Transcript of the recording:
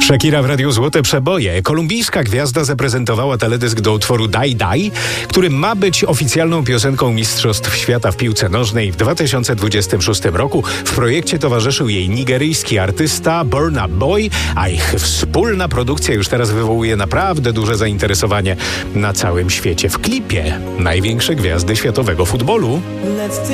Shakira w Radiu Złote Przeboje. Kolumbijska gwiazda zaprezentowała teledysk do utworu Die Die, który ma być oficjalną piosenką Mistrzostw Świata w piłce nożnej w 2026 roku. W projekcie towarzyszył jej nigeryjski artysta Burna Boy, a ich wspólna produkcja już teraz wywołuje naprawdę duże zainteresowanie na całym świecie. W klipie największe gwiazdy światowego futbolu.